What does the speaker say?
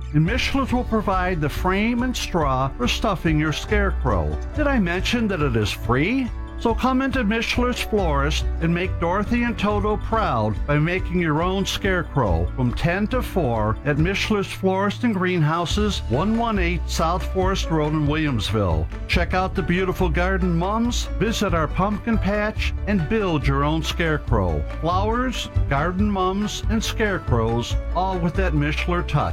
and Michelin's will provide the frame and straw for stuffing your scarecrow. Did I mention that it is free? So come into Michelin's Florist and make Dorothy and Toto proud by making your own scarecrow from 10 to 4 at Michelin's Florist and Greenhouses, 118 South Forest Road in Williamsville. Check out the beautiful garden mums, visit our pumpkin patch, and build your own scarecrow. Flowers, garden mums, and scarecrows, all with that Michelin touch.